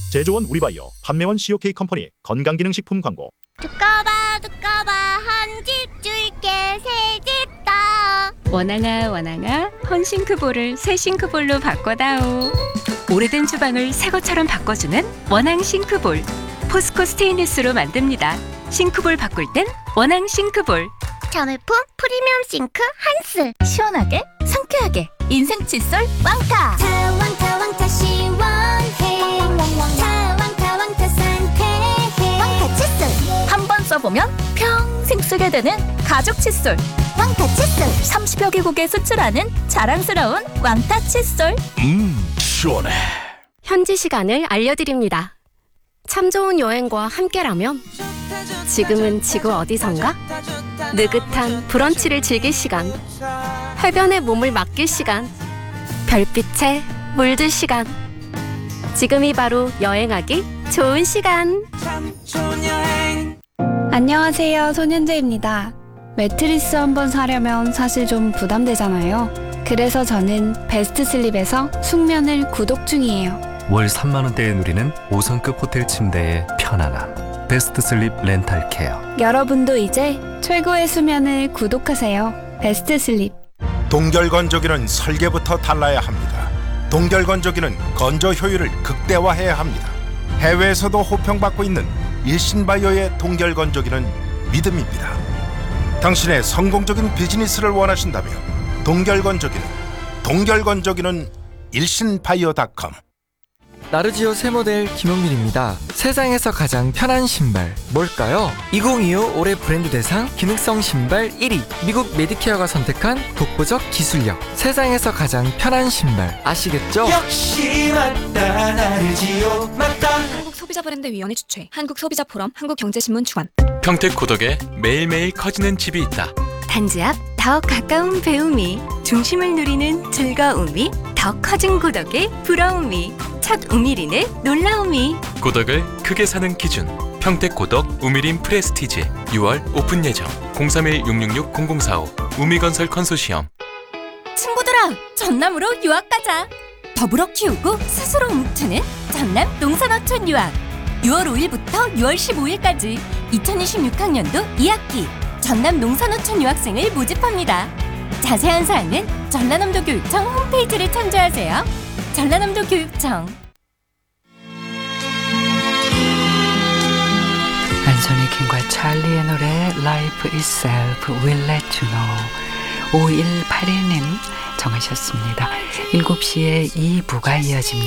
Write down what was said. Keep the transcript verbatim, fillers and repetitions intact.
제조원 우리바이오, 판매원 씨오케이 컴퍼니 건강기능식품 광고. 두꺼봐 두꺼봐 한 집 줄게 새 집 다. 원앙아 원앙아 헌싱크볼을 새 싱크볼로 바꿔다오. 오래된 주방을 새 것처럼 바꿔주는 원앙 싱크볼. 포스코 스테인리스로 만듭니다. 싱크볼 바꿀 땐 원앙 싱크볼. 자매품 프리미엄 싱크 한스. 시원하게 상쾌하게 인생 칫솔 왕타. 타왕타 왕타 시원해. 타왕타 왕타 상쾌해. 왕타 칫솔. 한 번 써보면 평생 쓰게 되는 가죽 칫솔. 왕타 칫솔. 삼십여 개국에 수출하는 자랑스러운 왕타 칫솔. 음, 시원해. 현지 시간을 알려드립니다. 참 좋은 여행과 함께라면 지금은 지구 어디선가? 느긋한 브런치를 즐길 시간, 해변에 몸을 맡길 시간, 별빛에 물들 시간. 지금이 바로 여행하기 좋은 시간. 안녕하세요, 손현재입니다. 매트리스 한번 사려면 사실 좀 부담되잖아요. 그래서 저는 베스트 슬립에서 숙면을 구독 중이에요. 월 삼만 원대에 누리는 오 성급 호텔 침대의 편안함. 베스트 슬립 렌탈 케어. 여러분도 이제 최고의 수면을 구독하세요. 베스트 슬립. 동결건조기는 설계부터 달라야 합니다. 동결건조기는 건조 효율을 극대화해야 합니다. 해외에서도 호평받고 있는 일신바이오의 동결건조기는 믿음입니다. 당신의 성공적인 비즈니스를 원하신다면 동결건조기는 동결건조기는 일신바이오 닷컴. 나르지오 새 모델 김용민입니다. 세상에서 가장 편한 신발 뭘까요? 이천이십오 올해 브랜드 대상 기능성 신발 일 위. 미국 메디케어가 선택한 독보적 기술력. 세상에서 가장 편한 신발 아시겠죠? 역시 맞다 나르지오 맞다. 한국소비자브랜드위원회 주최, 한국소비자포럼, 한국경제신문 주관. 평택 고덕에 매일매일 커지는 집이 있다. 단지 앞 더 가까운 배움이, 중심을 누리는 즐거움이, 더 커진 고덕의 부러움이, 첫 우미린의 놀라움이. 고덕을 크게 사는 기준. 평택 고덕 우미린 프레스티지. 유월 오픈 예정. 공삼일 육육육 공공사오. 우미건설 컨소시엄. 친구들아, 전남으로 유학 가자. 더불어 키우고 스스로 뭉치는 전남 농산어촌 유학. 유월 오일부터 유월 십오일까지 이천이십육 학년도 이 학기 전남 농산어촌 유학생을 모집합니다. 자세한 사항은 전라남도 교육청 홈페이지를 참조하세요. 전라남도 교육청. 안소니 킹과 찰리의 노래 Life Itself Will Let You Know. 오일팔일님 정하셨습니다. 일곱 시에 이 부가 이어집니다.